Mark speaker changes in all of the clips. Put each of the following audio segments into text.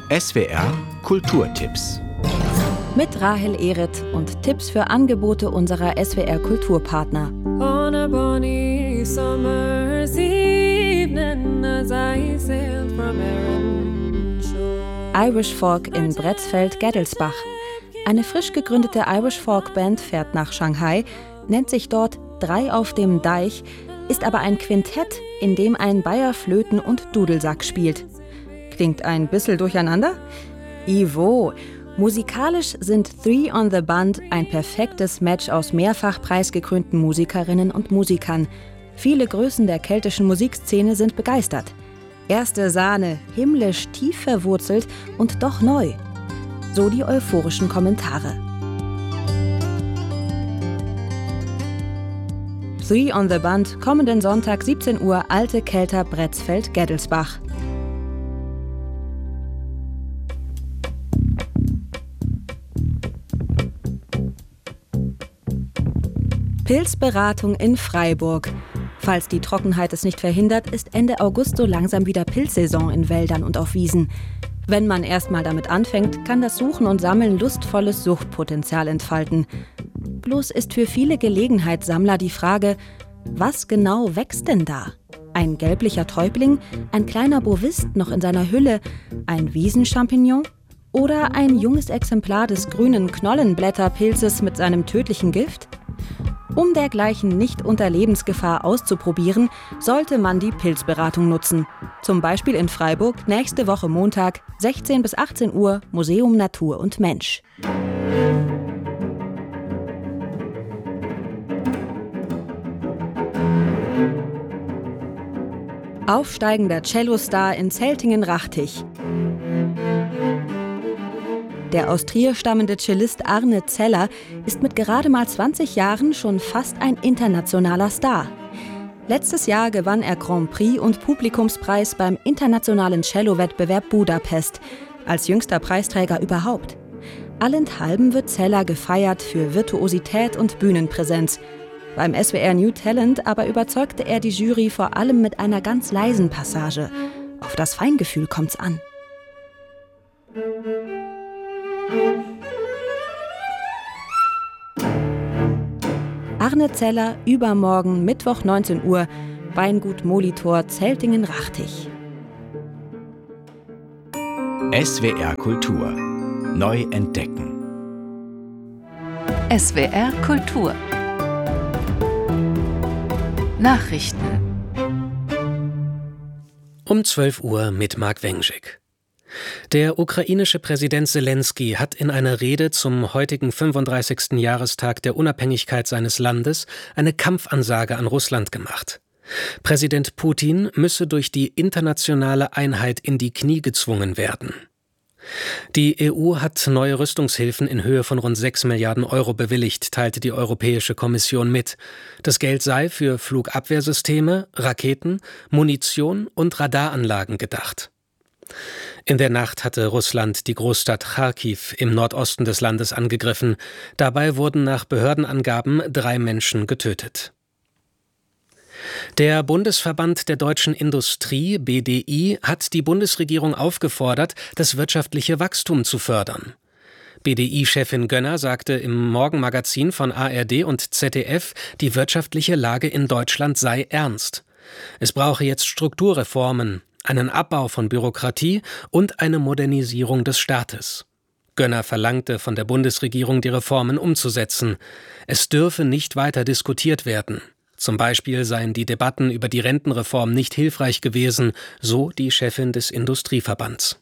Speaker 1: SWR Kulturtipps.
Speaker 2: Mit Rahel Ehret und Tipps für Angebote unserer SWR Kulturpartner.
Speaker 3: On a bonny summer's evening as I sailed from Erin shore.
Speaker 2: Irish Folk in Bretzfeld-Geddelsbach. Eine frisch gegründete Irish Folk Band fährt nach Shanghai, nennt sich dort Drei auf dem Deich, ist aber ein Quintett, in dem ein Bayer Flöten und Dudelsack spielt. Klingt ein bisschen durcheinander? Ivo! Musikalisch sind Three on the Bund ein perfektes Match aus mehrfach preisgekrönten Musikerinnen und Musikern. Viele Größen der keltischen Musikszene sind begeistert. Erste Sahne, himmlisch tief verwurzelt und doch neu. So die euphorischen Kommentare. Three on the Bund, kommenden Sonntag 17 Uhr, Alte Kelter, Bretzfeld-Geddelsbach. Pilzberatung in Freiburg. Falls die Trockenheit es nicht verhindert, ist Ende August so langsam wieder Pilzsaison in Wäldern und auf Wiesen. Wenn man erstmal damit anfängt, kann das Suchen und Sammeln lustvolles Suchtpotenzial entfalten. Bloß ist für viele Gelegenheitssammler die Frage, was genau wächst denn da? Ein gelblicher Täubling, ein kleiner Bovist noch in seiner Hülle, ein Wiesenchampignon oder ein junges Exemplar des grünen Knollenblätterpilzes mit seinem tödlichen Gift? Um dergleichen nicht unter Lebensgefahr auszuprobieren, sollte man die Pilzberatung nutzen. Zum Beispiel in Freiburg nächste Woche Montag, 16 bis 18 Uhr, Museum Natur und Mensch. Aufsteigender Cellostar in Zeltingen-Rachtich. Der aus Trier stammende Cellist Arne Zeller ist mit gerade mal 20 Jahren schon fast ein internationaler Star. Letztes Jahr gewann er Grand Prix und Publikumspreis beim internationalen Cello-Wettbewerb Budapest, als jüngster Preisträger überhaupt. Allenthalben wird Zeller gefeiert für Virtuosität und Bühnenpräsenz. Beim SWR New Talent aber überzeugte er die Jury vor allem mit einer ganz leisen Passage. Auf das Feingefühl kommt's an. Arne Zeller, übermorgen, Mittwoch 19 Uhr, Weingut Molitor, Zeltingen-Rachtich.
Speaker 1: SWR Kultur. Neu entdecken.
Speaker 4: SWR Kultur. Nachrichten.
Speaker 5: Um 12 Uhr mit Mark Wengschik. Der ukrainische Präsident Selenskyj hat in einer Rede zum heutigen 35. Jahrestag der Unabhängigkeit seines Landes eine Kampfansage an Russland gemacht. Präsident Putin müsse durch die internationale Einheit in die Knie gezwungen werden. Die EU hat neue Rüstungshilfen in Höhe von rund 6 Milliarden Euro bewilligt, teilte die Europäische Kommission mit. Das Geld sei für Flugabwehrsysteme, Raketen, Munition und Radaranlagen gedacht. In der Nacht hatte Russland die Großstadt Charkiw im Nordosten des Landes angegriffen. Dabei wurden nach Behördenangaben 3 Menschen getötet. Der Bundesverband der deutschen Industrie, BDI, hat die Bundesregierung aufgefordert, das wirtschaftliche Wachstum zu fördern. BDI-Chefin Gönner sagte im Morgenmagazin von ARD und ZDF, die wirtschaftliche Lage in Deutschland sei ernst. Es brauche jetzt Strukturreformen, einen Abbau von Bürokratie und eine Modernisierung des Staates. Gönner verlangte von der Bundesregierung, die Reformen umzusetzen. Es dürfe nicht weiter diskutiert werden. Zum Beispiel seien die Debatten über die Rentenreform nicht hilfreich gewesen, so die Chefin des Industrieverbands.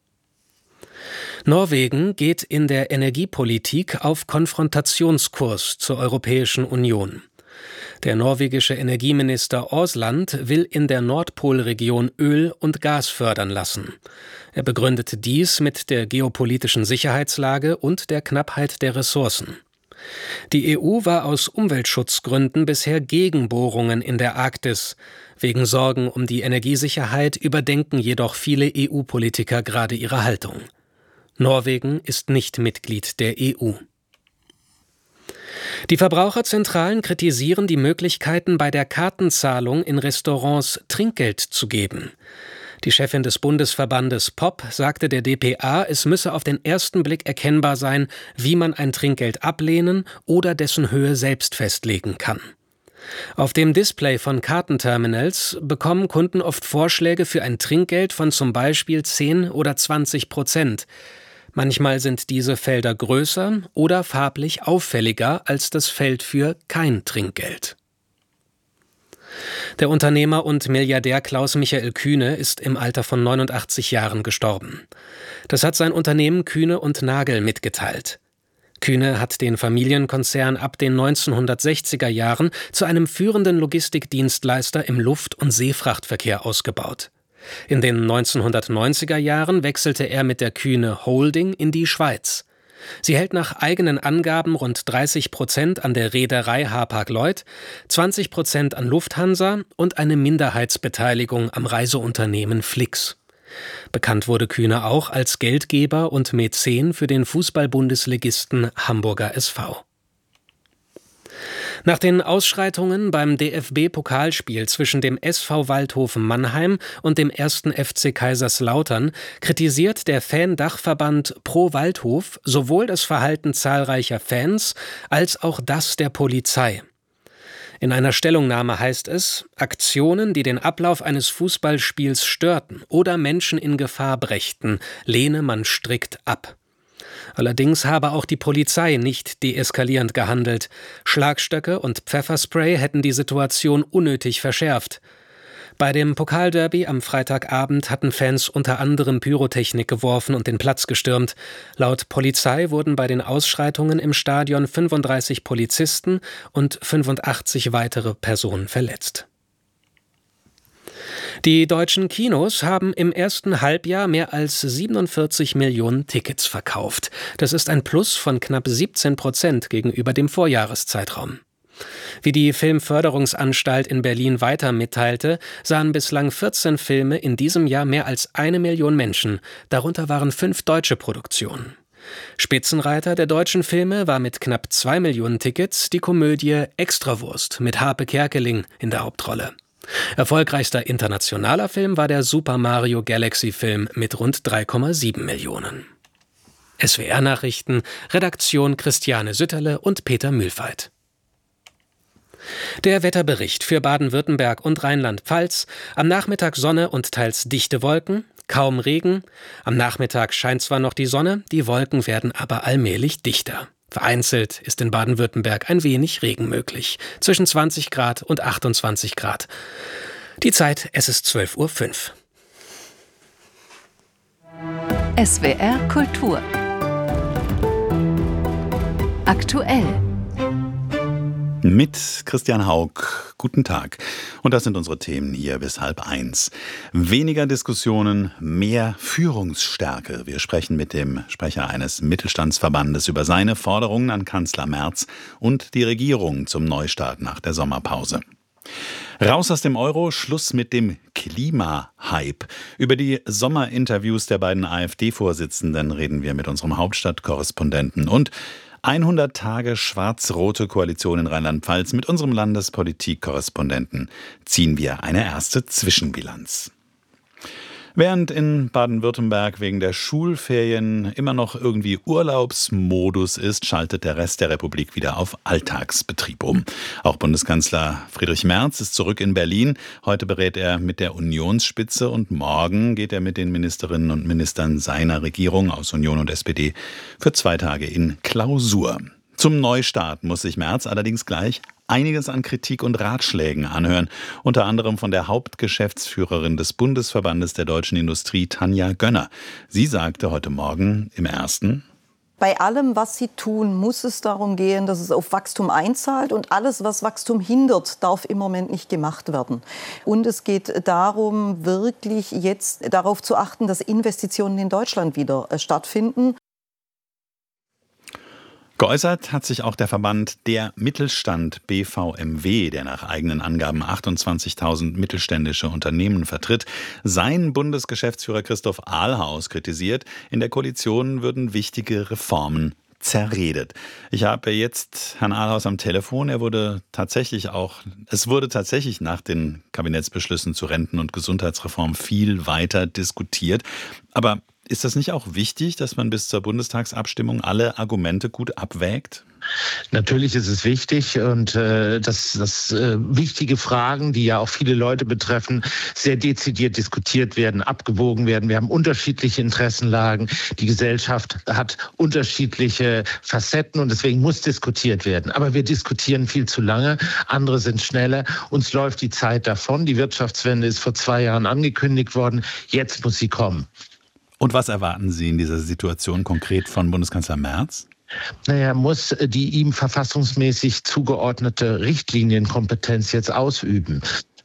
Speaker 5: Norwegen geht in der Energiepolitik auf Konfrontationskurs zur Europäischen Union. Der norwegische Energieminister Aasland will in der Nordpolregion Öl und Gas fördern lassen. Er begründete dies mit der geopolitischen Sicherheitslage und der Knappheit der Ressourcen. Die EU war aus Umweltschutzgründen bisher gegen Bohrungen in der Arktis. Wegen Sorgen um die Energiesicherheit überdenken jedoch viele EU-Politiker gerade ihre Haltung. Norwegen ist nicht Mitglied der EU. Die Verbraucherzentralen kritisieren die Möglichkeiten, bei der Kartenzahlung in Restaurants Trinkgeld zu geben. Die Chefin des Bundesverbandes POP sagte der dpa, es müsse auf den ersten Blick erkennbar sein, wie man ein Trinkgeld ablehnen oder dessen Höhe selbst festlegen kann. Auf dem Display von Kartenterminals bekommen Kunden oft Vorschläge für ein Trinkgeld von zum Beispiel 10 oder 20%. Manchmal sind diese Felder größer oder farblich auffälliger als das Feld für kein Trinkgeld. Der Unternehmer und Milliardär Klaus-Michael Kühne ist im Alter von 89 Jahren gestorben. Das hat sein Unternehmen Kühne & Nagel mitgeteilt. Kühne hat den Familienkonzern ab den 1960er Jahren zu einem führenden Logistikdienstleister im Luft- und Seefrachtverkehr ausgebaut. In den 1990er Jahren wechselte er mit der Kühne Holding in die Schweiz. Sie hält nach eigenen Angaben rund 30% an der Reederei Hapag-Lloyd, 20% an Lufthansa und eine Minderheitsbeteiligung am Reiseunternehmen Flix. Bekannt wurde Kühne auch als Geldgeber und Mäzen für den Fußball-Bundesligisten Hamburger SV. Nach den Ausschreitungen beim DFB-Pokalspiel zwischen dem SV Waldhofen Mannheim und dem 1. FC Kaiserslautern kritisiert der Fan-Dachverband Pro Waldhof sowohl das Verhalten zahlreicher Fans als auch das der Polizei. In einer Stellungnahme heißt es, Aktionen, die den Ablauf eines Fußballspiels störten oder Menschen in Gefahr brächten, lehne man strikt ab. Allerdings habe auch die Polizei nicht deeskalierend gehandelt. Schlagstöcke und Pfefferspray hätten die Situation unnötig verschärft. Bei dem Pokalderby am Freitagabend hatten Fans unter anderem Pyrotechnik geworfen und den Platz gestürmt. Laut Polizei wurden bei den Ausschreitungen im Stadion 35 Polizisten und 85 weitere Personen verletzt. Die deutschen Kinos haben im ersten Halbjahr mehr als 47 Millionen Tickets verkauft. Das ist ein Plus von knapp 17% gegenüber dem Vorjahreszeitraum. Wie die Filmförderungsanstalt in Berlin weiter mitteilte, sahen bislang 14 Filme in diesem Jahr mehr als 1 Million Menschen. Darunter waren 5 deutsche Produktionen. Spitzenreiter der deutschen Filme war mit knapp 2 Millionen Tickets die Komödie Extrawurst mit Harpe Kerkeling in der Hauptrolle. Erfolgreichster internationaler Film war der Super Mario Galaxy-Film mit rund 3,7 Millionen. SWR-Nachrichten, Redaktion Christiane Sütterle und Peter Mühlfeit. Der Wetterbericht für Baden-Württemberg und Rheinland-Pfalz: am Nachmittag Sonne und teils dichte Wolken, kaum Regen. Am Nachmittag scheint zwar noch die Sonne, die Wolken werden aber allmählich dichter. Vereinzelt ist in Baden-Württemberg ein wenig Regen möglich, zwischen 20 Grad und 28 Grad. Die Zeit, es ist 12:05 Uhr.
Speaker 4: SWR Kultur. Aktuell.
Speaker 6: Mit Christian Haug. Guten Tag. Und das sind unsere Themen hier bis 12:30. Weniger Diskussionen, mehr Führungsstärke. Wir sprechen mit dem Sprecher eines Mittelstandsverbandes über seine Forderungen an Kanzler Merz und die Regierung zum Neustart nach der Sommerpause. Raus aus dem Euro, Schluss mit dem Klimahype. Über die Sommerinterviews der beiden AfD-Vorsitzenden reden wir mit unserem Hauptstadtkorrespondenten. Und 100 Tage schwarz-rote Koalition in Rheinland-Pfalz. Mit unserem Landespolitik-Korrespondenten ziehen wir eine erste Zwischenbilanz. Während in Baden-Württemberg wegen der Schulferien immer noch irgendwie Urlaubsmodus ist, schaltet der Rest der Republik wieder auf Alltagsbetrieb um. Auch Bundeskanzler Friedrich Merz ist zurück in Berlin. Heute berät er mit der Unionsspitze und morgen geht er mit den Ministerinnen und Ministern seiner Regierung aus Union und SPD für 2 Tage in Klausur. Zum Neustart muss sich Merz allerdings gleich einiges an Kritik und Ratschlägen anhören, unter anderem von der Hauptgeschäftsführerin des Bundesverbandes der deutschen Industrie, Tanja Gönner. Sie sagte heute Morgen im Ersten:
Speaker 7: Bei allem, was Sie tun, muss es darum gehen, dass es auf Wachstum einzahlt, und alles, was Wachstum hindert, darf im Moment nicht gemacht werden. Und es geht darum, wirklich jetzt darauf zu achten, dass Investitionen in Deutschland wieder stattfinden.
Speaker 6: Geäußert hat sich auch der Verband Der Mittelstand BVMW, der nach eigenen Angaben 28.000 mittelständische Unternehmen vertritt. Sein Bundesgeschäftsführer Christoph Ahlhaus kritisiert, in der Koalition würden wichtige Reformen zerredet. Ich habe jetzt Herrn Ahlhaus am Telefon. Es wurde tatsächlich nach den Kabinettsbeschlüssen zu Renten- und Gesundheitsreform viel weiter diskutiert. Aber ist das nicht auch wichtig, dass man bis zur Bundestagsabstimmung alle Argumente gut abwägt?
Speaker 8: Natürlich ist es wichtig und dass wichtige Fragen, die ja auch viele Leute betreffen, sehr dezidiert diskutiert werden, abgewogen werden. Wir haben unterschiedliche Interessenlagen. Die Gesellschaft hat unterschiedliche Facetten und deswegen muss diskutiert werden. Aber wir diskutieren viel zu lange. Andere sind schneller. Uns läuft die Zeit davon. Die Wirtschaftswende ist vor 2 Jahren angekündigt worden. Jetzt muss sie kommen.
Speaker 6: Und was erwarten Sie in dieser Situation konkret von Bundeskanzler Merz?
Speaker 8: Er muss die ihm verfassungsmäßig zugeordnete Richtlinienkompetenz jetzt ausüben.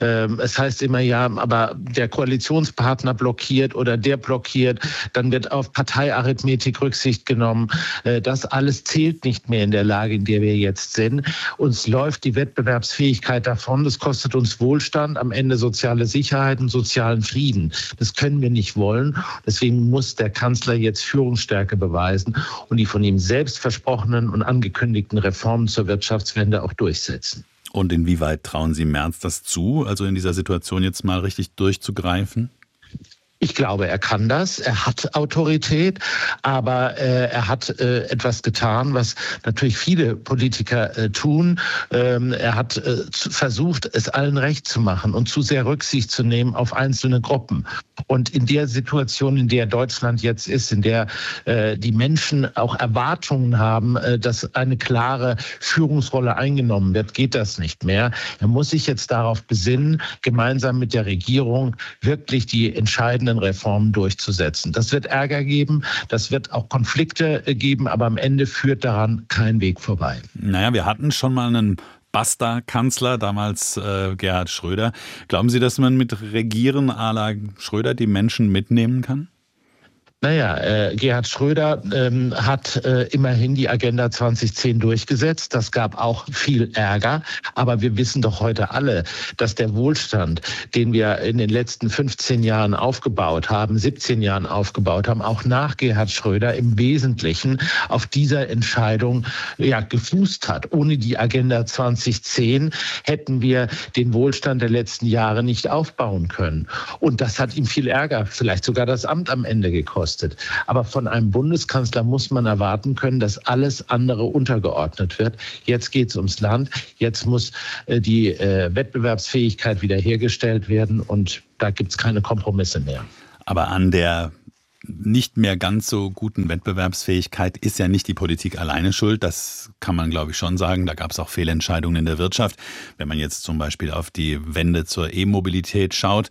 Speaker 8: Es heißt immer, ja, aber der Koalitionspartner blockiert oder der blockiert, dann wird auf Parteiarithmetik Rücksicht genommen. Das alles zählt nicht mehr in der Lage, in der wir jetzt sind. Uns läuft die Wettbewerbsfähigkeit davon. Das kostet uns Wohlstand, am Ende soziale Sicherheit und sozialen Frieden. Das können wir nicht wollen. Deswegen muss der Kanzler jetzt Führungsstärke beweisen und die von ihm selbst versprochenen und angekündigten Reformen zur Wirtschaftswende auch durchsetzen.
Speaker 6: Und inwieweit trauen Sie Merz das zu, also in dieser Situation jetzt mal richtig durchzugreifen?
Speaker 8: Ich glaube, er kann das. Er hat Autorität, aber er hat etwas getan, was natürlich viele Politiker tun. Er hat versucht, es allen recht zu machen und zu sehr Rücksicht zu nehmen auf einzelne Gruppen. Und in der Situation, in der Deutschland jetzt ist, in der die Menschen auch Erwartungen haben, dass eine klare Führungsrolle eingenommen wird, geht das nicht mehr. Er muss sich jetzt darauf besinnen, gemeinsam mit der Regierung wirklich die entscheidenden Reformen durchzusetzen. Das wird Ärger geben, das wird auch Konflikte geben, aber am Ende führt daran kein Weg vorbei.
Speaker 6: Naja, wir hatten schon mal einen Basta-Kanzler, damals Gerhard Schröder. Glauben Sie, dass man mit Regieren à la Schröder die Menschen mitnehmen kann?
Speaker 8: Naja, Gerhard Schröder hat immerhin die Agenda 2010 durchgesetzt. Das gab auch viel Ärger. Aber wir wissen doch heute alle, dass der Wohlstand, den wir in den letzten 15 Jahren aufgebaut haben, 17 Jahren aufgebaut haben, auch nach Gerhard Schröder im Wesentlichen auf dieser Entscheidung gefußt hat. Ohne die Agenda 2010 hätten wir den Wohlstand der letzten Jahre nicht aufbauen können. Und das hat ihm viel Ärger, vielleicht sogar das Amt am Ende gekostet. Aber von einem Bundeskanzler muss man erwarten können, dass alles andere untergeordnet wird. Jetzt geht es ums Land. Jetzt muss die Wettbewerbsfähigkeit wiederhergestellt werden. Und da gibt es keine Kompromisse mehr.
Speaker 6: Aber an der nicht mehr ganz so guten Wettbewerbsfähigkeit ist ja nicht die Politik alleine schuld. Das kann man, glaube ich, schon sagen. Da gab es auch Fehlentscheidungen in der Wirtschaft. Wenn man jetzt zum Beispiel auf die Wende zur E-Mobilität schaut,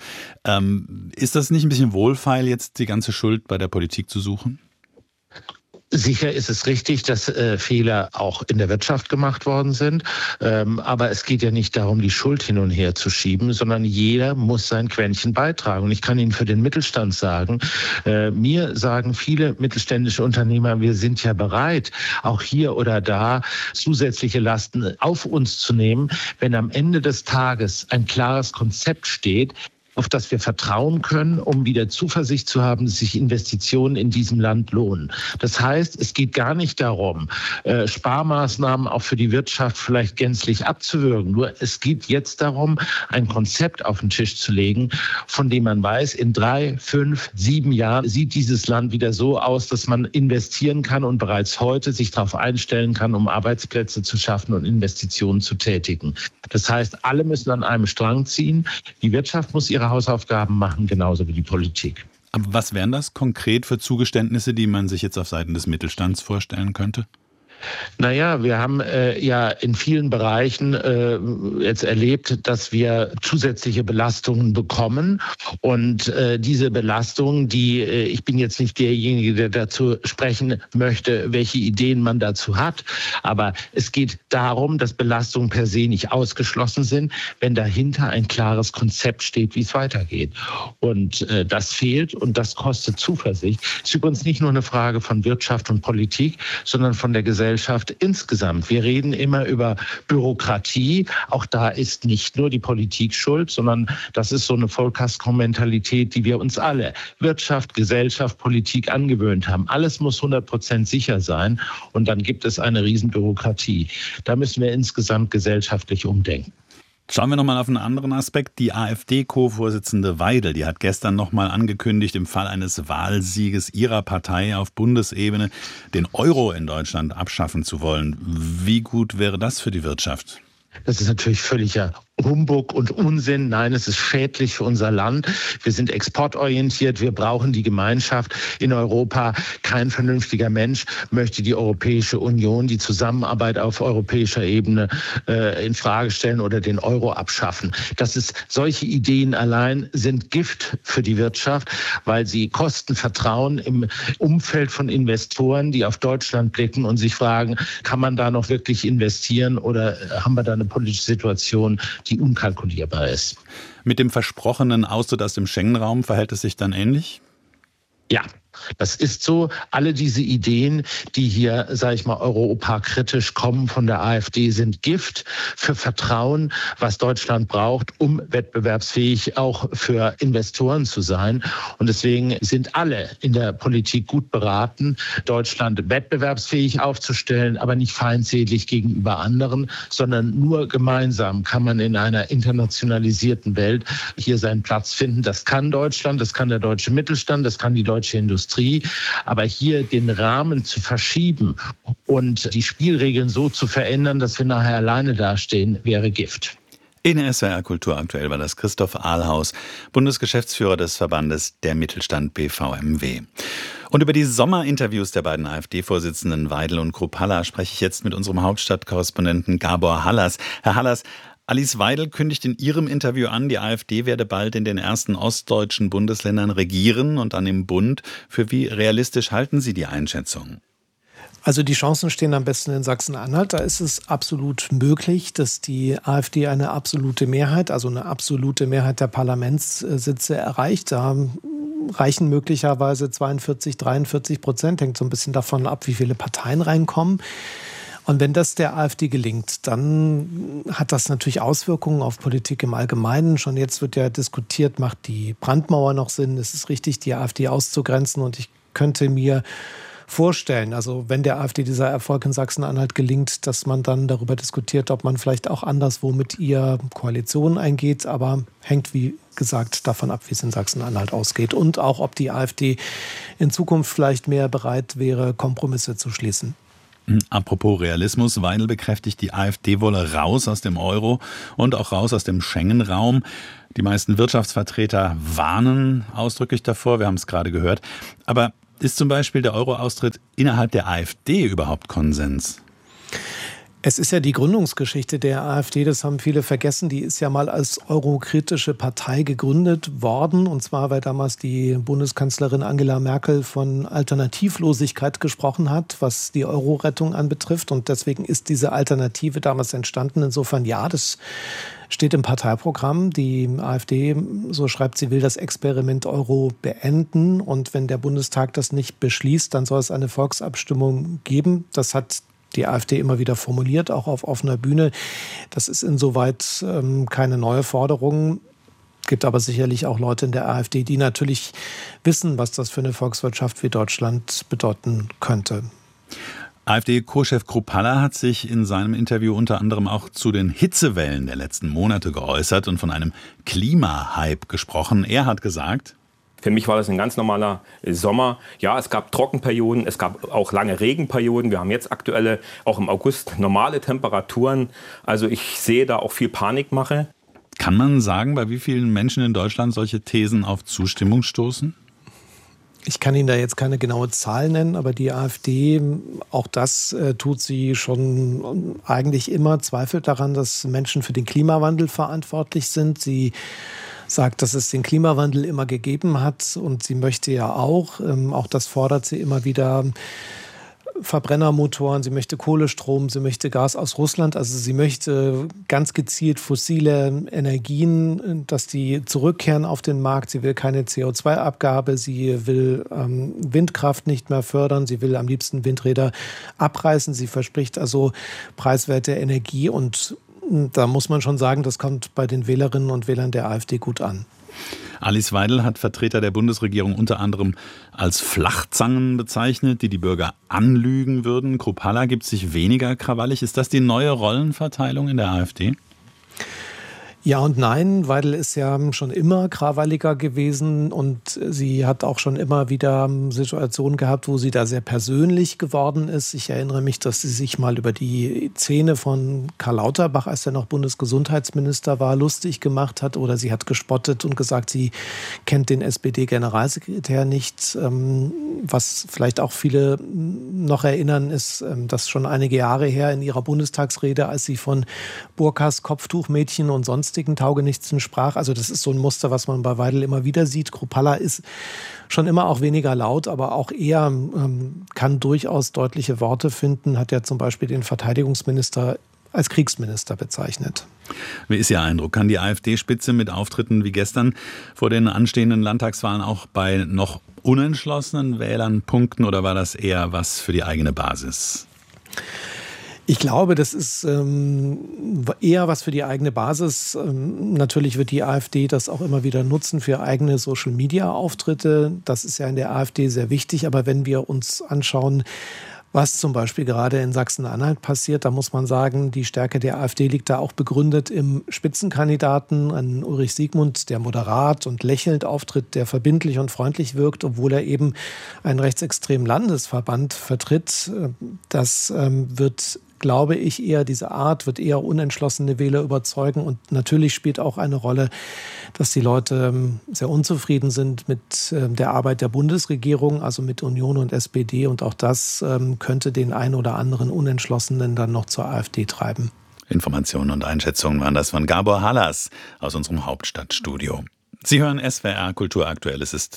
Speaker 6: ist das nicht ein bisschen wohlfeil, jetzt die ganze Schuld bei der Politik zu suchen?
Speaker 8: Sicher ist es richtig, dass Fehler auch in der Wirtschaft gemacht worden sind. Aber es geht ja nicht darum, die Schuld hin und her zu schieben, sondern jeder muss sein Quäntchen beitragen. Und ich kann Ihnen für den Mittelstand sagen, mir sagen viele mittelständische Unternehmer, wir sind ja bereit, auch hier oder da zusätzliche Lasten auf uns zu nehmen, wenn am Ende des Tages ein klares Konzept steht, auf das wir vertrauen können, um wieder Zuversicht zu haben, dass sich Investitionen in diesem Land lohnen. Das heißt, es geht gar nicht darum, Sparmaßnahmen auch für die Wirtschaft vielleicht gänzlich abzuwürgen. Nur es geht jetzt darum, ein Konzept auf den Tisch zu legen, von dem man weiß, in 3, 5, 7 Jahren sieht dieses Land wieder so aus, dass man investieren kann und bereits heute sich darauf einstellen kann, um Arbeitsplätze zu schaffen und Investitionen zu tätigen. Das heißt, alle müssen an einem Strang ziehen. Die Wirtschaft muss ihre Hausaufgaben machen, genauso wie die Politik.
Speaker 6: Aber was wären das konkret für Zugeständnisse, die man sich jetzt auf Seiten des Mittelstands vorstellen könnte?
Speaker 8: Naja, wir haben ja in vielen Bereichen jetzt erlebt, dass wir zusätzliche Belastungen bekommen. Und diese Belastungen, ich bin jetzt nicht derjenige, der dazu sprechen möchte, welche Ideen man dazu hat. Aber es geht darum, dass Belastungen per se nicht ausgeschlossen sind, wenn dahinter ein klares Konzept steht, wie es weitergeht. Und das fehlt und das kostet Zuversicht. Es ist übrigens nicht nur eine Frage von Wirtschaft und Politik, sondern von der Gesellschaft Gesellschaft insgesamt. Wir reden immer über Bürokratie. Auch da ist nicht nur die Politik schuld, sondern das ist so eine Vollkasko-Mentalität, die wir uns alle, Wirtschaft, Gesellschaft, Politik angewöhnt haben. Alles muss 100% sicher sein und dann gibt es eine Riesenbürokratie. Da müssen wir insgesamt gesellschaftlich umdenken.
Speaker 6: Schauen wir nochmal auf einen anderen Aspekt. Die AfD-Co-Vorsitzende Weidel, die hat gestern nochmal angekündigt, im Fall eines Wahlsieges ihrer Partei auf Bundesebene den Euro in Deutschland abschaffen zu wollen. Wie gut wäre das für die Wirtschaft?
Speaker 8: Das ist natürlich völliger Humbug und Unsinn. Nein, es ist schädlich für unser Land. Wir sind exportorientiert. Wir brauchen die Gemeinschaft in Europa. Kein vernünftiger Mensch möchte die Europäische Union, die Zusammenarbeit auf europäischer Ebene in Frage stellen oder den Euro abschaffen. Solche Ideen allein sind Gift für die Wirtschaft, weil sie kosten Vertrauen im Umfeld von Investoren, die auf Deutschland blicken und sich fragen, kann man da noch wirklich investieren oder haben wir da eine politische Situation, die unkalkulierbar ist.
Speaker 6: Mit dem versprochenen Austritt aus dem Schengen-Raum verhält es sich dann ähnlich?
Speaker 8: Ja, das ist so. Alle diese Ideen, die hier, sage ich mal, europakritisch kommen von der AfD, sind Gift für Vertrauen, was Deutschland braucht, um wettbewerbsfähig auch für Investoren zu sein. Und deswegen sind alle in der Politik gut beraten, Deutschland wettbewerbsfähig aufzustellen, aber nicht feindsätlich gegenüber anderen, sondern nur gemeinsam kann man in einer internationalisierten Welt hier seinen Platz finden. Das kann Deutschland, das kann der deutsche Mittelstand, das kann die deutsche Industrie. Aber hier den Rahmen zu verschieben und die Spielregeln so zu verändern, dass wir nachher alleine dastehen, wäre Gift.
Speaker 6: In SWR Kultur aktuell war das Christoph Ahlhaus, Bundesgeschäftsführer des Verbandes Der Mittelstand BVMW. Und über die Sommerinterviews der beiden AfD-Vorsitzenden Weidel und Kruppalla spreche ich jetzt mit unserem Hauptstadtkorrespondenten Gabor Hallas. Herr Hallas, Alice Weidel kündigt in ihrem Interview an, die AfD werde bald in den ersten ostdeutschen Bundesländern regieren und dann im Bund. Für wie realistisch halten Sie die Einschätzung?
Speaker 9: Also die Chancen stehen am besten in Sachsen-Anhalt. Da ist es absolut möglich, dass die AfD eine absolute Mehrheit, also eine absolute Mehrheit der Parlamentssitze erreicht. Da reichen möglicherweise 42-43%, hängt so ein bisschen davon ab, wie viele Parteien reinkommen. Und wenn das der AfD gelingt, dann hat das natürlich Auswirkungen auf Politik im Allgemeinen. Schon jetzt wird ja diskutiert, macht die Brandmauer noch Sinn? Ist es richtig, die AfD auszugrenzen? Und ich könnte mir vorstellen, also wenn der AfD dieser Erfolg in Sachsen-Anhalt gelingt, dass man dann darüber diskutiert, ob man vielleicht auch anderswo mit ihr Koalitionen eingeht. Aber hängt, wie gesagt, davon ab, wie es in Sachsen-Anhalt ausgeht. Und auch, ob die AfD in Zukunft vielleicht mehr bereit wäre, Kompromisse zu schließen.
Speaker 6: Apropos Realismus, Weidel bekräftigt, die AfD wolle raus aus dem Euro und auch raus aus dem Schengen-Raum. Die meisten Wirtschaftsvertreter warnen ausdrücklich davor, wir haben es gerade gehört. Aber ist zum Beispiel der Euro-Austritt innerhalb der AfD überhaupt Konsens?
Speaker 9: Es ist ja die Gründungsgeschichte der AfD, das haben viele vergessen. Die ist ja mal als eurokritische Partei gegründet worden. Und zwar, weil damals die Bundeskanzlerin Angela Merkel von Alternativlosigkeit gesprochen hat, was die Euro-Rettung anbetrifft. Und deswegen ist diese Alternative damals entstanden. Insofern, ja, das steht im Parteiprogramm. Die AfD, so schreibt sie, will das Experiment Euro beenden. Und wenn der Bundestag das nicht beschließt, dann soll es eine Volksabstimmung geben. Das hat die AfD immer wieder formuliert, auch auf offener Bühne. Das ist insoweit keine neue Forderung. Es gibt aber sicherlich auch Leute in der AfD, die natürlich wissen, was das für eine Volkswirtschaft wie Deutschland bedeuten könnte.
Speaker 6: AfD-Co-Chef Kruppalla hat sich in seinem Interview unter anderem auch zu den Hitzewellen der letzten Monate geäußert und von einem Klimahype gesprochen. Er hat gesagt:
Speaker 10: Für mich war das ein ganz normaler Sommer. Ja, es gab Trockenperioden, es gab auch lange Regenperioden. Wir haben jetzt aktuelle, auch im August, normale Temperaturen. Also ich sehe da auch viel Panikmache.
Speaker 6: Kann man sagen, bei wie vielen Menschen in Deutschland solche Thesen auf Zustimmung stoßen?
Speaker 9: Ich kann Ihnen da jetzt keine genaue Zahl nennen, aber die AfD, auch das tut sie schon eigentlich immer, zweifelt daran, dass Menschen für den Klimawandel verantwortlich sind. Sie sagt, dass es den Klimawandel immer gegeben hat und sie möchte ja auch das fordert sie immer wieder, Verbrennermotoren, sie möchte Kohlestrom, sie möchte Gas aus Russland. Also sie möchte ganz gezielt fossile Energien, dass die zurückkehren auf den Markt. Sie will keine CO2-Abgabe, sie will Windkraft nicht mehr fördern, sie will am liebsten Windräder abreißen. Sie verspricht also preiswerte Energie und da muss man schon sagen, das kommt bei den Wählerinnen und Wählern der AfD gut an.
Speaker 6: Alice Weidel hat Vertreter der Bundesregierung unter anderem als Flachzangen bezeichnet, die die Bürger anlügen würden. Kruppalla gibt sich weniger krawallig. Ist das die neue Rollenverteilung in der AfD?
Speaker 9: Ja und nein. Weidel ist ja schon immer krawalliger gewesen und sie hat auch schon immer wieder Situationen gehabt, wo sie da sehr persönlich geworden ist. Ich erinnere mich, dass sie sich mal über die Zähne von Karl Lauterbach, als er noch Bundesgesundheitsminister war, lustig gemacht hat oder sie hat gespottet und gesagt, sie kennt den SPD-Generalsekretär nicht. Was vielleicht auch viele noch erinnern, ist, dass schon einige Jahre her in ihrer Bundestagsrede, als sie von Burkas Kopftuchmädchen und sonstigen Taugenichtsen sprach. Also das ist so ein Muster, was man bei Weidel immer wieder sieht. Kruppalla ist schon immer auch weniger laut, aber auch er kann durchaus deutliche Worte finden, hat ja zum Beispiel den Verteidigungsminister als Kriegsminister bezeichnet.
Speaker 6: Wie ist Ihr Eindruck? Kann die AfD-Spitze mit Auftritten wie gestern vor den anstehenden Landtagswahlen auch bei noch unentschlossenen Wählern punkten oder war das eher was für die eigene Basis?
Speaker 9: Ich glaube, das ist eher was für die eigene Basis. Natürlich wird die AfD das auch immer wieder nutzen für eigene Social-Media-Auftritte. Das ist ja in der AfD sehr wichtig. Aber wenn wir uns anschauen, was zum Beispiel gerade in Sachsen-Anhalt passiert, da muss man sagen, die Stärke der AfD liegt da auch begründet im Spitzenkandidaten, an Ulrich Siegmund, der moderat und lächelnd auftritt, der verbindlich und freundlich wirkt, obwohl er eben einen rechtsextremen Landesverband vertritt. Das wird, glaube ich, eher diese Art, wird eher unentschlossene Wähler überzeugen. Und natürlich spielt auch eine Rolle, dass die Leute sehr unzufrieden sind mit der Arbeit der Bundesregierung, also mit Union und SPD. Und auch das könnte den einen oder anderen Unentschlossenen dann noch zur AfD treiben.
Speaker 6: Informationen und Einschätzungen waren das von Gabor Hallas aus unserem Hauptstadtstudio. Sie hören SWR Kultur aktuell. Es ist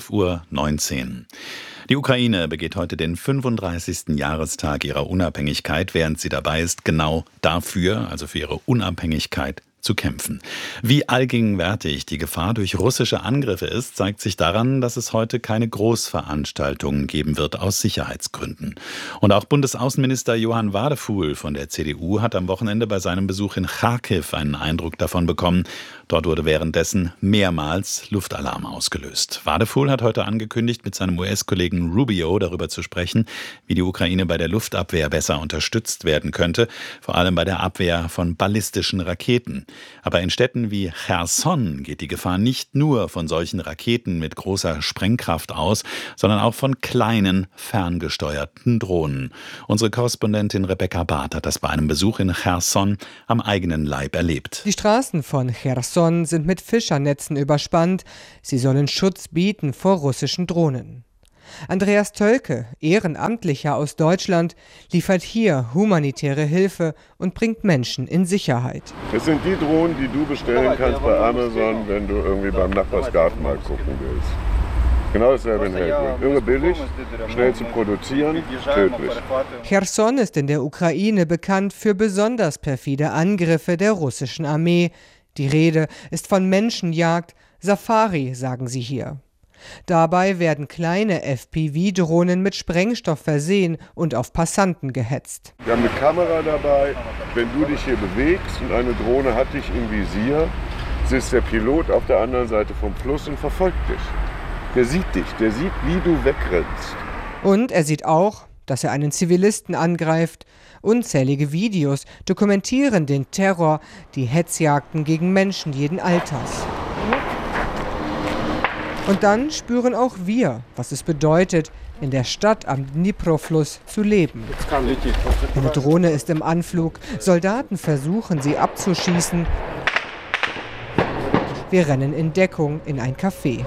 Speaker 6: 12:19 Uhr. Die Ukraine begeht heute den 35. Jahrestag ihrer Unabhängigkeit, während sie dabei ist, genau dafür, also für ihre Unabhängigkeit, zu kämpfen. Wie allgegenwärtig die Gefahr durch russische Angriffe ist, zeigt sich daran, dass es heute keine Großveranstaltungen geben wird aus Sicherheitsgründen. Und auch Bundesaußenminister Johann Wadefuhl von der CDU hat am Wochenende bei seinem Besuch in Charkiw einen Eindruck davon bekommen. Dort wurde währenddessen mehrmals Luftalarm ausgelöst. Wadefuhl hat heute angekündigt, mit seinem US-Kollegen Rubio darüber zu sprechen, wie die Ukraine bei der Luftabwehr besser unterstützt werden könnte, vor allem bei der Abwehr von ballistischen Raketen. Aber in Städten wie Cherson geht die Gefahr nicht nur von solchen Raketen mit großer Sprengkraft aus, sondern auch von kleinen, ferngesteuerten Drohnen. Unsere Korrespondentin Rebecca Barth hat das bei einem Besuch in Cherson am eigenen Leib erlebt.
Speaker 11: Die Straßen von Cherson sind mit Fischernetzen überspannt. Sie sollen Schutz bieten vor russischen Drohnen. Andreas Tölke, Ehrenamtlicher aus Deutschland, liefert hier humanitäre Hilfe und bringt Menschen in Sicherheit.
Speaker 12: Es sind die Drohnen, die du bestellen kannst bei Amazon, wenn du irgendwie beim Nachbarsgarten mal gucken willst. Genau dasselbe in Helgoland. Irre billig, schnell zu produzieren, tödlich.
Speaker 11: Cherson ist in der Ukraine bekannt für besonders perfide Angriffe der russischen Armee. Die Rede ist von Menschenjagd, Safari, sagen sie hier. Dabei werden kleine FPV-Drohnen mit Sprengstoff versehen und auf Passanten gehetzt.
Speaker 12: Wir haben eine Kamera dabei. Wenn du dich hier bewegst und eine Drohne hat dich im Visier, sitzt der Pilot auf der anderen Seite vom Fluss und verfolgt dich. Der sieht dich, der sieht, wie du wegrennst.
Speaker 11: Und er sieht auch, dass er einen Zivilisten angreift. Unzählige Videos dokumentieren den Terror, die Hetzjagden gegen Menschen jeden Alters. Und dann spüren auch wir, was es bedeutet, in der Stadt am Dnipro-Fluss zu leben. Eine Drohne ist im Anflug, Soldaten versuchen, sie abzuschießen. Wir rennen in Deckung in ein Café.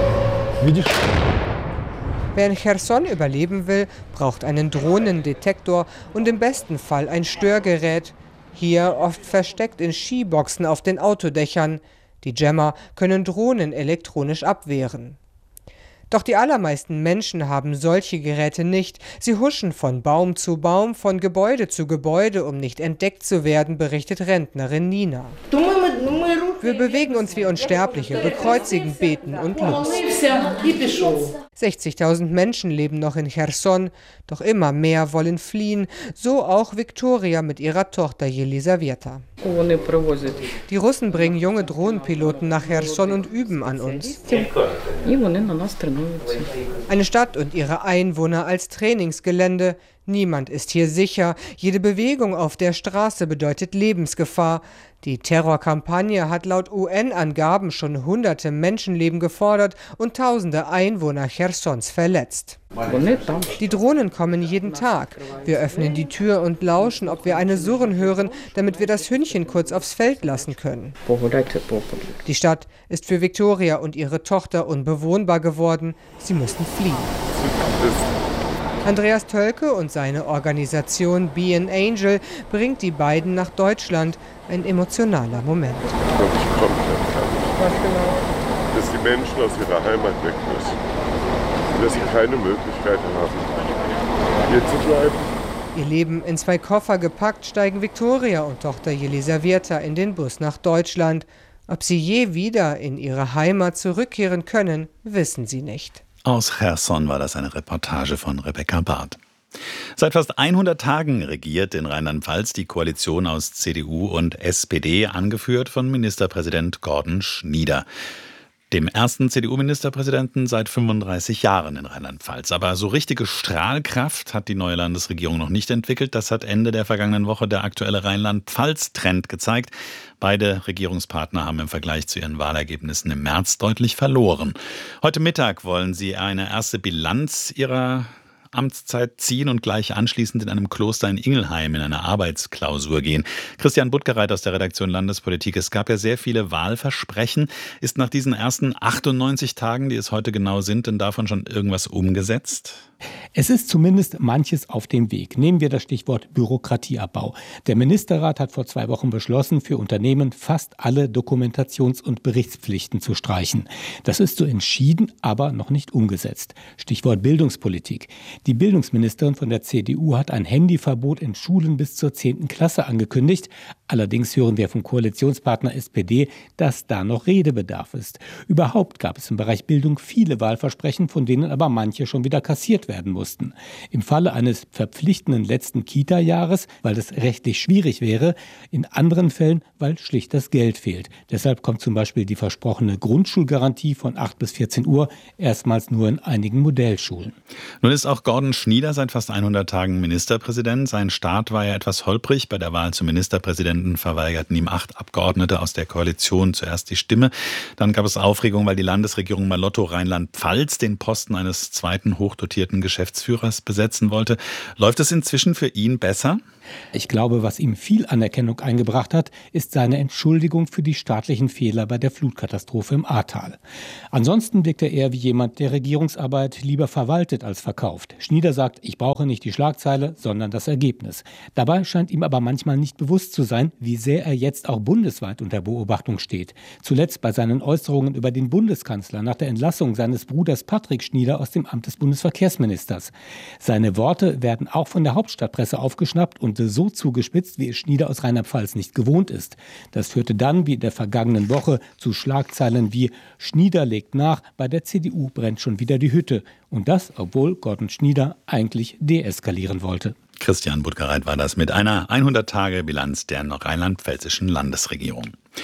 Speaker 11: Wer in Cherson überleben will, braucht einen Drohnendetektor und im besten Fall ein Störgerät. Hier oft versteckt in Skiboxen auf den Autodächern. Die Jammer können Drohnen elektronisch abwehren. Doch die allermeisten Menschen haben solche Geräte nicht. Sie huschen von Baum zu Baum, von Gebäude zu Gebäude, um nicht entdeckt zu werden, berichtet Rentnerin Nina. Wir bewegen uns wie Unsterbliche, bekreuzigen, beten und los. 60.000 Menschen leben noch in Cherson, doch immer mehr wollen fliehen, so auch Viktoria mit ihrer Tochter Jelisaweta. Die Russen bringen junge Drohnenpiloten nach Cherson und üben an uns. Eine Stadt und ihre Einwohner als Trainingsgelände. Niemand ist hier sicher. Jede Bewegung auf der Straße bedeutet Lebensgefahr. Die Terrorkampagne hat laut UN-Angaben schon hunderte Menschenleben gefordert und tausende Einwohner Chersons verletzt. Die Drohnen kommen jeden Tag. Wir öffnen die Tür und lauschen, ob wir eine Surren hören, damit wir das Hündchen kurz aufs Feld lassen können. Die Stadt ist für Viktoria und ihre Tochter unbewohnbar geworden. Sie müssen fliehen. Andreas Tölke und seine Organisation Be an Angel bringt die beiden nach Deutschland. Ein emotionaler Moment.
Speaker 12: Ich komme dass die Menschen aus ihrer Heimat weg müssen. Und dass sie keine Möglichkeit haben, hier zu bleiben.
Speaker 11: Ihr Leben in 2 Koffer gepackt, steigen Viktoria und Tochter Jelisaweta in den Bus nach Deutschland. Ob sie je wieder in ihre Heimat zurückkehren können, wissen sie nicht.
Speaker 6: Aus Cherson war das eine Reportage von Rebecca Barth. Seit fast 100 Tagen regiert in Rheinland-Pfalz die Koalition aus CDU und SPD, angeführt von Ministerpräsident Gordon Schnieder, dem ersten CDU-Ministerpräsidenten seit 35 Jahren in Rheinland-Pfalz. Aber so richtige Strahlkraft hat die neue Landesregierung noch nicht entwickelt. Das hat Ende der vergangenen Woche der aktuelle Rheinland-Pfalz-Trend gezeigt. Beide Regierungspartner haben im Vergleich zu ihren Wahlergebnissen im März deutlich verloren. Heute Mittag wollen sie eine erste Bilanz ihrer Amtszeit ziehen und gleich anschließend in einem Kloster in Ingelheim in eine Arbeitsklausur gehen. Christian Buttgereit aus der Redaktion Landespolitik. Es gab ja sehr viele Wahlversprechen. Ist nach diesen ersten 98 Tagen, die es heute genau sind, denn davon schon irgendwas umgesetzt?
Speaker 13: Es ist zumindest manches auf dem Weg. Nehmen wir das Stichwort Bürokratieabbau. Der Ministerrat hat vor 2 Wochen beschlossen, für Unternehmen fast alle Dokumentations- und Berichtspflichten zu streichen. Das ist so entschieden, aber noch nicht umgesetzt. Stichwort Bildungspolitik. Die Bildungsministerin von der CDU hat ein Handyverbot in Schulen bis zur 10. Klasse angekündigt. Allerdings hören wir vom Koalitionspartner SPD, dass da noch Redebedarf ist. Überhaupt gab es im Bereich Bildung viele Wahlversprechen, von denen aber manche schon wieder kassiert werden mussten. Im Falle eines verpflichtenden letzten Kita-Jahres, weil das rechtlich schwierig wäre, in anderen Fällen, weil schlicht das Geld fehlt. Deshalb kommt zum Beispiel die versprochene Grundschulgarantie von 8 bis 14 Uhr erstmals nur in einigen Modellschulen.
Speaker 6: Nun ist auch Gordon Schnieder seit fast 100 Tagen Ministerpräsident. Sein Start war ja etwas holprig. Bei der Wahl zum Ministerpräsidenten verweigerten ihm 8 Abgeordnete aus der Koalition zuerst die Stimme. Dann gab es Aufregung, weil die Landesregierung Malotto Rheinland-Pfalz den Posten eines zweiten hochdotierten Geschäftsführers besetzen wollte. Läuft es inzwischen für ihn besser?
Speaker 13: Ich glaube, was ihm viel Anerkennung eingebracht hat, ist seine Entschuldigung für die staatlichen Fehler bei der Flutkatastrophe im Ahrtal. Ansonsten wirkt er eher wie jemand, der Regierungsarbeit lieber verwaltet als verkauft. Schnieder sagt, ich brauche nicht die Schlagzeile, sondern das Ergebnis. Dabei scheint ihm aber manchmal nicht bewusst zu sein, wie sehr er jetzt auch bundesweit unter Beobachtung steht. Zuletzt bei seinen Äußerungen über den Bundeskanzler nach der Entlassung seines Bruders Patrick Schnieder aus dem Amt des Bundesverkehrsministers. Seine Worte werden auch von der Hauptstadtpresse aufgeschnappt und so zugespitzt, wie es Schnieder aus Rheinland-Pfalz nicht gewohnt ist. Das führte dann, wie in der vergangenen Woche, zu Schlagzeilen wie Schnieder legt nach, bei der CDU brennt schon wieder die Hütte. Und das, obwohl Gordon Schnieder eigentlich deeskalieren wollte.
Speaker 6: Christian Buttgereit war das mit einer 100-Tage-Bilanz der rheinland-pfälzischen Landesregierung.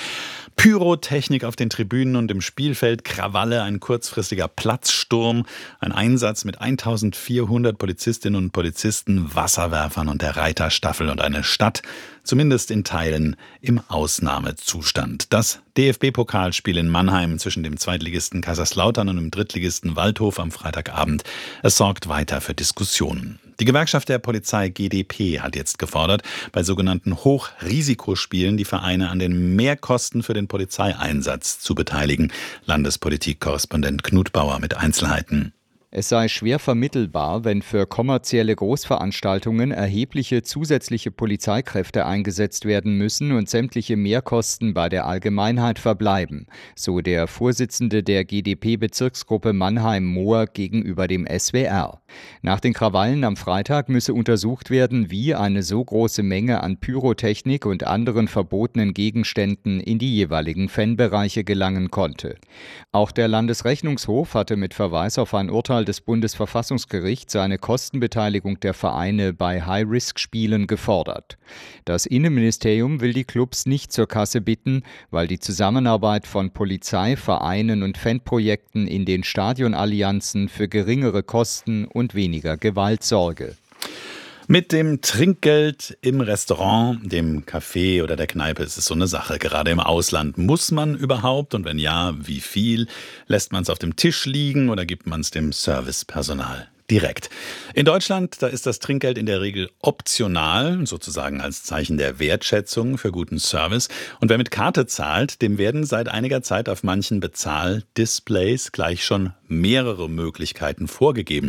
Speaker 6: Pyrotechnik auf den Tribünen und im Spielfeld, Krawalle, ein kurzfristiger Platzsturm, ein Einsatz mit 1400 Polizistinnen und Polizisten, Wasserwerfern und der Reiterstaffel und eine Stadt, zumindest in Teilen, im Ausnahmezustand. Das DFB-Pokalspiel in Mannheim zwischen dem Zweitligisten Kaiserslautern und dem Drittligisten Waldhof am Freitagabend, es sorgt weiter für Diskussionen. Die Gewerkschaft der Polizei GdP hat jetzt gefordert, bei sogenannten Hochrisikospielen die Vereine an den Mehrkosten für den Polizeieinsatz zu beteiligen. Landespolitik-Korrespondent Knut Bauer mit Einzelheiten.
Speaker 14: Es sei schwer vermittelbar, wenn für kommerzielle Großveranstaltungen erhebliche zusätzliche Polizeikräfte eingesetzt werden müssen und sämtliche Mehrkosten bei der Allgemeinheit verbleiben, so der Vorsitzende der GdP-Bezirksgruppe Mannheim-Moor gegenüber dem SWR. Nach den Krawallen am Freitag müsse untersucht werden, wie eine so große Menge an Pyrotechnik und anderen verbotenen Gegenständen in die jeweiligen Fanbereiche gelangen konnte. Auch der Landesrechnungshof hatte mit Verweis auf ein Urteil des Bundesverfassungsgerichts eine Kostenbeteiligung der Vereine bei High-Risk-Spielen gefordert. Das Innenministerium will die Clubs nicht zur Kasse bitten, weil die Zusammenarbeit von Polizei, Vereinen und Fanprojekten in den Stadionallianzen für geringere Kosten und weniger Gewalt sorge.
Speaker 6: Mit dem Trinkgeld im Restaurant, dem Café oder der Kneipe ist es so eine Sache. Gerade im Ausland. Muss man überhaupt? Und wenn ja, wie viel? Lässt man es auf dem Tisch liegen oder gibt man es dem Servicepersonal direkt? In Deutschland, da ist das Trinkgeld in der Regel optional, sozusagen als Zeichen der Wertschätzung für guten Service. Und wer mit Karte zahlt, dem werden seit einiger Zeit auf manchen Bezahldisplays gleich schon mehrere Möglichkeiten vorgegeben.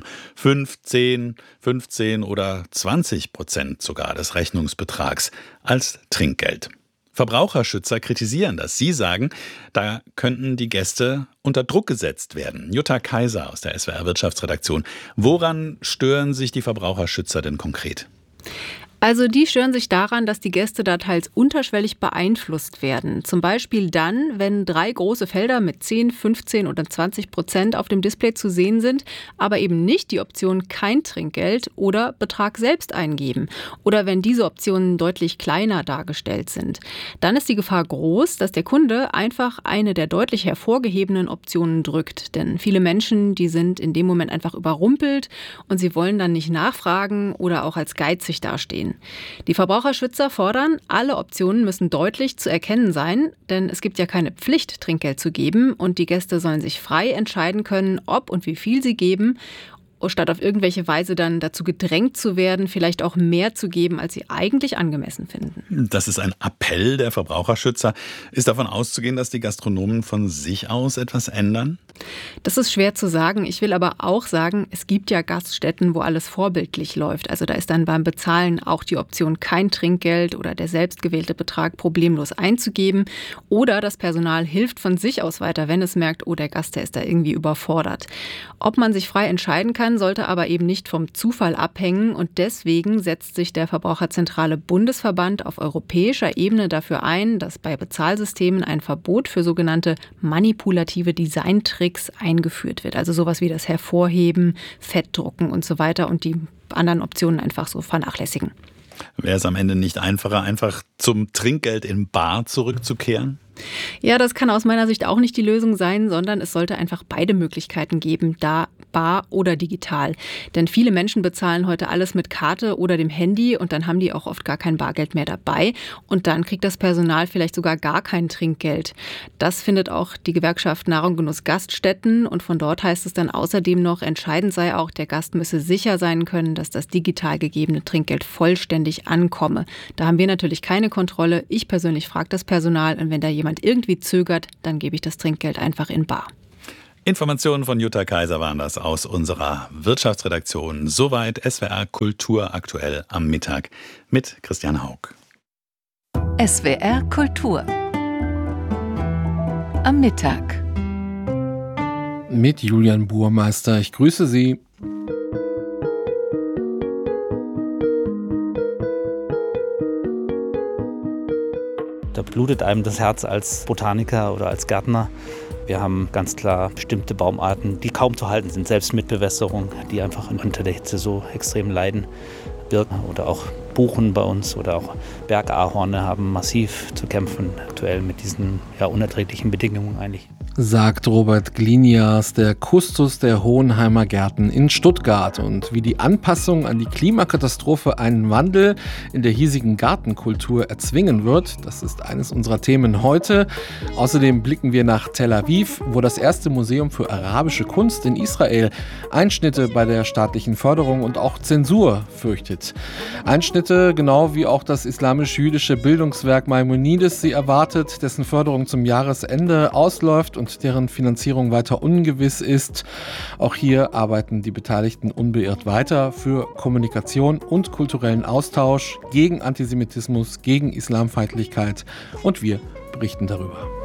Speaker 6: 15 oder 20% sogar des Rechnungsbetrags als Trinkgeld. Verbraucherschützer kritisieren das. Sie sagen, da könnten die Gäste unter Druck gesetzt werden. Jutta Kaiser aus der SWR-Wirtschaftsredaktion. Woran stören sich die Verbraucherschützer denn konkret?
Speaker 15: Also die stören sich daran, dass die Gäste da teils unterschwellig beeinflusst werden. Zum Beispiel dann, wenn 3 große Felder mit 10, 15 oder 20% auf dem Display zu sehen sind, aber eben nicht die Option kein Trinkgeld oder Betrag selbst eingeben. Oder wenn diese Optionen deutlich kleiner dargestellt sind. Dann ist die Gefahr groß, dass der Kunde einfach eine der deutlich hervorgehobenen Optionen drückt. Denn viele Menschen, die sind in dem Moment einfach überrumpelt und sie wollen dann nicht nachfragen oder auch als geizig dastehen. Die Verbraucherschützer fordern, alle Optionen müssen deutlich zu erkennen sein, denn es gibt ja keine Pflicht, Trinkgeld zu geben und die Gäste sollen sich frei entscheiden können, ob und wie viel sie geben, statt auf irgendwelche Weise dann dazu gedrängt zu werden, vielleicht auch mehr zu geben, als sie eigentlich angemessen finden.
Speaker 6: Das ist ein Appell der Verbraucherschützer. Ist davon auszugehen, dass die Gastronomen von sich aus etwas ändern?
Speaker 15: Das ist schwer zu sagen. Ich will aber auch sagen, es gibt ja Gaststätten, wo alles vorbildlich läuft. Also da ist dann beim Bezahlen auch die Option, kein Trinkgeld oder der selbstgewählte Betrag problemlos einzugeben. Oder das Personal hilft von sich aus weiter, wenn es merkt, oh, der Gast, der ist da irgendwie überfordert. Ob man sich frei entscheiden kann, sollte aber eben nicht vom Zufall abhängen. Und deswegen setzt sich der Verbraucherzentrale Bundesverband auf europäischer Ebene dafür ein, dass bei Bezahlsystemen ein Verbot für sogenannte manipulative Designtricks eingeführt wird. Also sowas wie das Hervorheben, Fettdrucken und so weiter und die anderen Optionen einfach so vernachlässigen.
Speaker 6: Wäre es am Ende nicht einfacher, einfach zum Trinkgeld in Bar zurückzukehren?
Speaker 15: Ja, das kann aus meiner Sicht auch nicht die Lösung sein, sondern es sollte einfach beide Möglichkeiten geben, da bar oder digital. Denn viele Menschen bezahlen heute alles mit Karte oder dem Handy und dann haben die auch oft gar kein Bargeld mehr dabei und dann kriegt das Personal vielleicht sogar gar kein Trinkgeld. Das findet auch die Gewerkschaft Nahrung, Genuss, Gaststätten und von dort heißt es dann außerdem noch, entscheidend sei auch, der Gast müsse sicher sein können, dass das digital gegebene Trinkgeld vollständig ankomme. Da haben wir natürlich keine Kontrolle. Ich persönlich frage das Personal und wenn da jemand irgendwie zögert, dann gebe ich das Trinkgeld einfach in bar.
Speaker 6: Informationen von Jutta Kaiser waren das aus unserer Wirtschaftsredaktion. Soweit SWR Kultur aktuell am Mittag mit Christian Haug.
Speaker 4: SWR Kultur am Mittag
Speaker 16: mit Julian Burmeister. Ich grüße Sie.
Speaker 17: Da blutet einem das Herz als Botaniker oder als Gärtner. Wir haben ganz klar bestimmte Baumarten, die kaum zu halten sind, selbst mit Bewässerung, die einfach unter der Hitze so extrem leiden. Birken oder auch Buchen bei uns oder auch Bergahorne haben massiv zu kämpfen, aktuell mit diesen unerträglichen Bedingungen eigentlich.
Speaker 16: Sagt Robert Glinias, der Kustos der Hohenheimer Gärten in Stuttgart. Und wie die Anpassung an die Klimakatastrophe einen Wandel in der hiesigen Gartenkultur erzwingen wird, das ist eines unserer Themen heute. Außerdem blicken wir nach Tel Aviv, wo das erste Museum für arabische Kunst in Israel Einschnitte bei der staatlichen Förderung und auch Zensur fürchtet. Einschnitte, genau wie auch das islamisch-jüdische Bildungswerk Maimonides sie erwartet, dessen Förderung zum Jahresende ausläuft und und deren Finanzierung weiter ungewiss ist. Auch hier arbeiten die Beteiligten unbeirrt weiter für Kommunikation und kulturellen Austausch gegen Antisemitismus, gegen Islamfeindlichkeit, und wir berichten darüber.